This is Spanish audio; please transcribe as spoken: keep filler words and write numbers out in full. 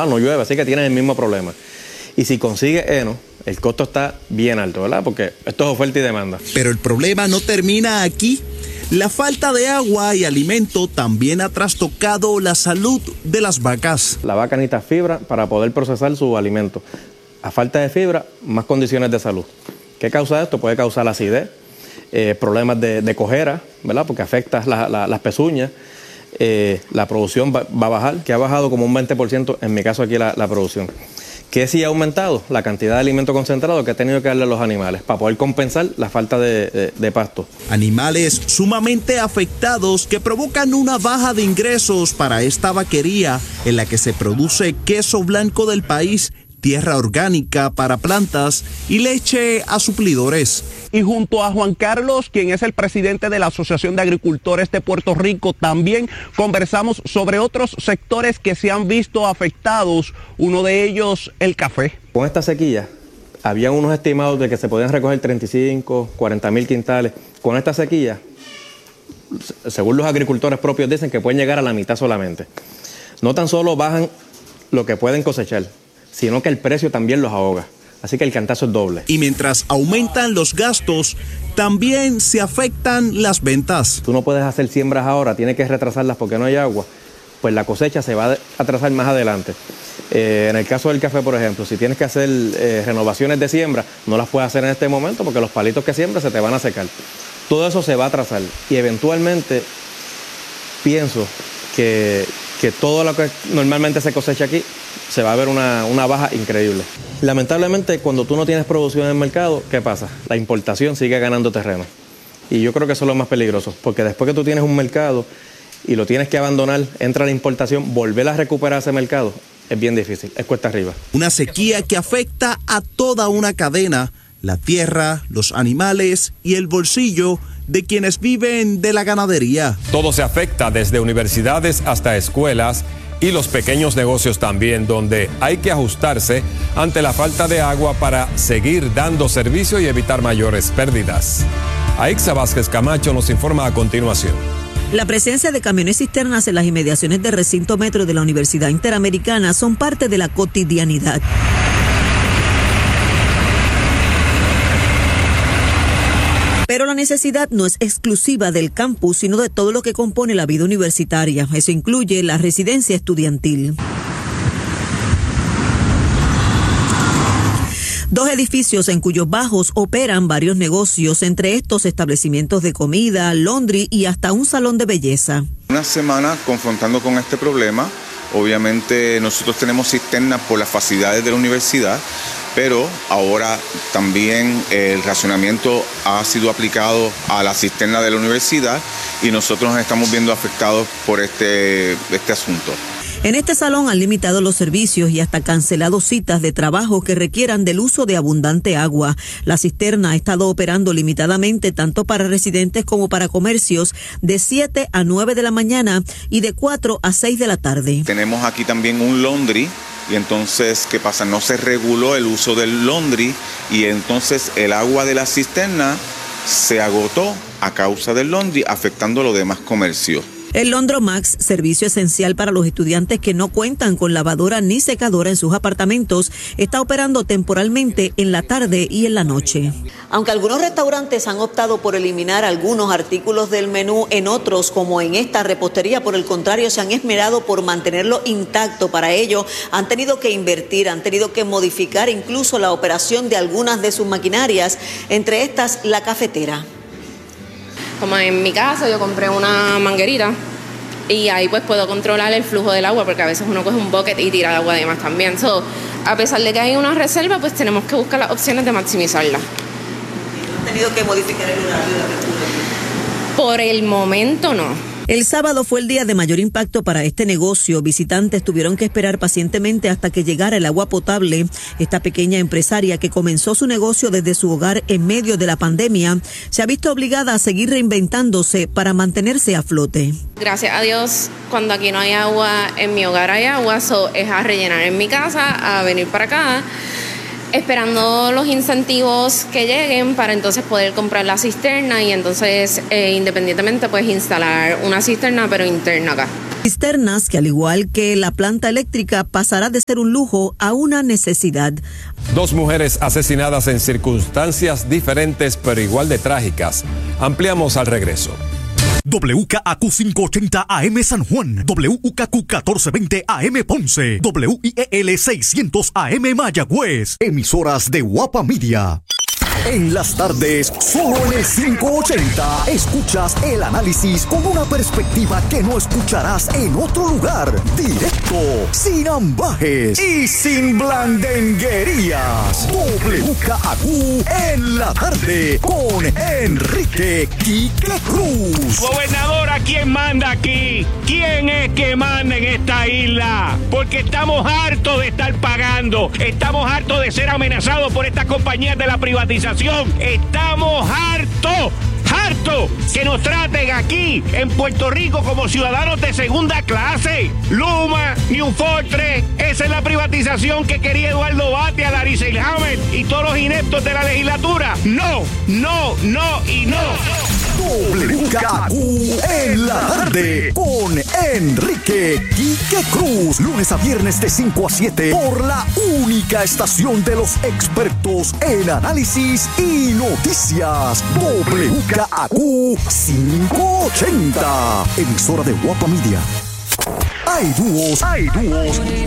normal, no llueve, así que tienes el mismo problema. Y si consigues heno, el costo está bien alto, ¿verdad? Porque esto es oferta y demanda. Pero el problema no termina aquí. La falta de agua y alimento también ha trastocado la salud de las vacas. La vaca necesita fibra para poder procesar su alimento. A falta de fibra, más condiciones de salud. ¿Qué causa esto? Puede causar acidez, eh, problemas de, de cojera, ¿verdad? Porque afecta la, la, las pezuñas. Eh, la producción va, va a bajar, que ha bajado como un veinte por ciento, en mi caso aquí la, la producción. ¿Qué sí ha aumentado? La cantidad de alimento concentrado que ha tenido que darle a los animales para poder compensar la falta de, de, de pasto. Animales sumamente afectados que provocan una baja de ingresos para esta vaquería en la que se produce queso blanco del país, tierra orgánica para plantas y leche a suplidores. Y junto a Juan Carlos, quien es el presidente de la Asociación de Agricultores de Puerto Rico, también conversamos sobre otros sectores que se han visto afectados, uno de ellos el café. Con esta sequía, había unos estimados de que se podían recoger treinta y cinco, cuarenta mil quintales. Con esta sequía, según los agricultores propios dicen que pueden llegar a la mitad solamente. No tan solo bajan lo que pueden cosechar, sino que el precio también los ahoga. Así que el cantazo es doble. Y mientras aumentan los gastos, también se afectan las ventas. Tú no puedes hacer siembras ahora, tienes que retrasarlas porque no hay agua. Pues la cosecha se va a atrasar más adelante. Eh, en el caso del café, por ejemplo, si tienes que hacer eh, renovaciones de siembra, no las puedes hacer en este momento porque los palitos que siembras se te van a secar. Todo eso se va a atrasar y eventualmente pienso que, que todo lo que normalmente se cosecha aquí se va a ver una, una baja increíble. Lamentablemente, cuando tú no tienes producción en el mercado, ¿qué pasa? La importación sigue ganando terreno. Y yo creo que eso es lo más peligroso, porque después que tú tienes un mercado y lo tienes que abandonar, entra la importación, volver a recuperar ese mercado es bien difícil, es cuesta arriba. Una sequía que afecta a toda una cadena, la tierra, los animales y el bolsillo de quienes viven de la ganadería. Todo se afecta, desde universidades hasta escuelas y los pequeños negocios también, donde hay que ajustarse ante la falta de agua para seguir dando servicio y evitar mayores pérdidas. Aixa Vázquez Camacho nos informa a continuación. La presencia de camiones cisternas en las inmediaciones del recinto metro de la Universidad Interamericana son parte de la cotidianidad. Pero la necesidad no es exclusiva del campus, sino de todo lo que compone la vida universitaria. Eso incluye la residencia estudiantil. Dos edificios en cuyos bajos operan varios negocios, entre estos establecimientos de comida, laundry y hasta un salón de belleza. Una semana confrontando con este problema. Obviamente nosotros tenemos cisternas por las facilidades de la universidad, pero ahora también el racionamiento ha sido aplicado a la cisterna de la universidad y nosotros nos estamos viendo afectados por este, este asunto. En este salón han limitado los servicios y hasta cancelado citas de trabajo que requieran del uso de abundante agua. La cisterna ha estado operando limitadamente tanto para residentes como para comercios de siete a nueve de la mañana y de cuatro a seis de la tarde. Tenemos aquí también un laundry y entonces, ¿qué pasa? No se reguló el uso del laundry y entonces el agua de la cisterna se agotó a causa del laundry, afectando los demás comercios. El Laundromax, servicio esencial para los estudiantes que no cuentan con lavadora ni secadora en sus apartamentos, está operando temporalmente en la tarde y en la noche. Aunque algunos restaurantes han optado por eliminar algunos artículos del menú, en otros, como en esta repostería, por el contrario, se han esmerado por mantenerlo intacto. Para ello, han tenido que invertir, han tenido que modificar incluso la operación de algunas de sus maquinarias, entre estas la cafetera. Como en mi casa yo compré una manguerita y ahí pues puedo controlar el flujo del agua, porque a veces uno coge un bucket y tira el agua de más también. So, a pesar de que hay una reserva, pues tenemos que buscar las opciones de maximizarla. ¿Han tenido que modificar el horario de apertura? Por el momento no. El sábado fue el día de mayor impacto para este negocio. Visitantes tuvieron que esperar pacientemente hasta que llegara el agua potable. Esta pequeña empresaria, que comenzó su negocio desde su hogar en medio de la pandemia, se ha visto obligada a seguir reinventándose para mantenerse a flote. Gracias a Dios, cuando aquí no hay agua, en mi hogar hay agua, so es a rellenar en mi casa, a venir para acá, esperando los incentivos que lleguen para entonces poder comprar la cisterna y entonces eh, independientemente pues instalar una cisterna pero interna acá. Cisternas que, al igual que la planta eléctrica, pasará de ser un lujo a una necesidad. Dos mujeres asesinadas en circunstancias diferentes pero igual de trágicas. Ampliamos al regreso. W K A Q quinientos ochenta A M San Juan, W K A Q catorce veinte A M Ponce, W I E L seiscientos A M Mayagüez, emisoras de Guapa Media. En las tardes, solo en el quinientos ochenta, escuchas el análisis con una perspectiva que no escucharás en otro lugar. Directo, sin ambajes y sin blandenguerías. W K A Q en la tarde con Enrique Quique Cruz. Gobernadora, ¿quién manda aquí? ¿Quién es que manda en esta isla? Porque estamos hartos de estar pagando. Estamos hartos de ser amenazados por estas compañías de la privatización. Estamos hartos, hartos que nos traten aquí en Puerto Rico como ciudadanos de segunda clase. Luma, New Fortress, esa es la privatización que quería Eduardo Batia, Larry Selhammer y todos los ineptos de la legislatura. No, no, no y no. W K Q en la tarde con Enrique Quique Cruz. Lunes a viernes de cinco a siete por la única estación de los expertos en análisis y noticias. W K A Q quinientos ochenta, emisora de Guapa Media. Hay dúos, hay dúos